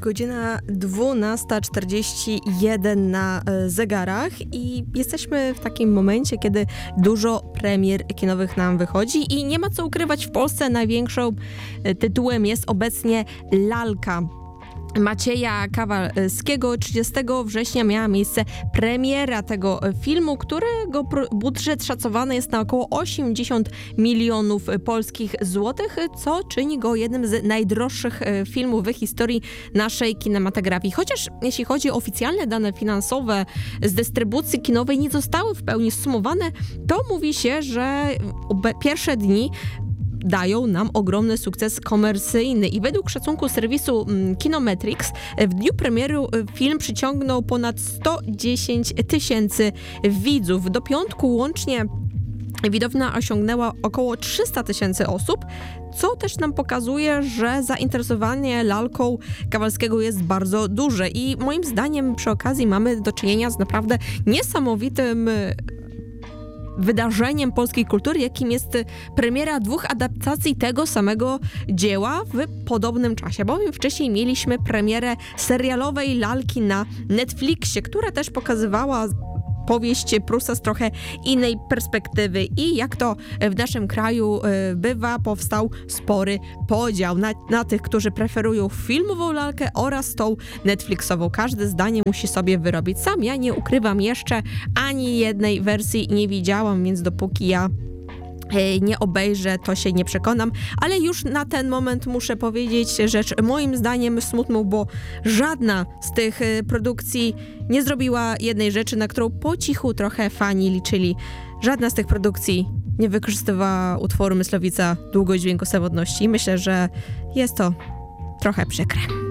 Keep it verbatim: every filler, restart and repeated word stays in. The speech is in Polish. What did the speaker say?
Godzina dwunasta czterdzieści jeden na zegarach i jesteśmy w takim momencie, kiedy dużo premier kinowych nam wychodzi i nie ma co ukrywać, w Polsce największą tytułem jest obecnie Lalka Macieja Kawalskiego. trzydziestego września miała miejsce premiera tego filmu, którego budżet szacowany jest na około osiemdziesiąt milionów polskich złotych, co czyni go jednym z najdroższych filmów w historii naszej kinematografii. Chociaż jeśli chodzi o oficjalne dane finansowe z dystrybucji kinowej nie zostały w pełni zsumowane, to mówi się, że pierwsze dni dają nam ogromny sukces komercyjny i według szacunku serwisu Kinometrix w dniu premiery film przyciągnął ponad sto dziesięć tysięcy widzów. Do piątku łącznie widownia osiągnęła około trzysta tysięcy osób, co też nam pokazuje, że zainteresowanie Lalką Kawalskiego jest bardzo duże i moim zdaniem przy okazji mamy do czynienia z naprawdę niesamowitym wydarzeniem polskiej kultury, jakim jest premiera dwóch adaptacji tego samego dzieła w podobnym czasie, bowiem wcześniej mieliśmy premierę serialowej Lalki na Netflixie, która też pokazywała powieść Prusa z trochę innej perspektywy i jak to w naszym kraju bywa, powstał spory podział na, na tych, którzy preferują filmową lalkę oraz tą Netflixową. Każde zdanie musi sobie wyrobić sam. Ja nie ukrywam, jeszcze ani jednej wersji nie widziałam, więc dopóki ja nie obejrzę, to się nie przekonam, ale już na ten moment muszę powiedzieć rzecz moim zdaniem smutną, bo żadna z tych produkcji nie zrobiła jednej rzeczy, na którą po cichu trochę fani liczyli. Żadna z tych produkcji nie wykorzystywała utworu Myslowica długodźwięku samotności. Myślę, że jest to trochę przykre.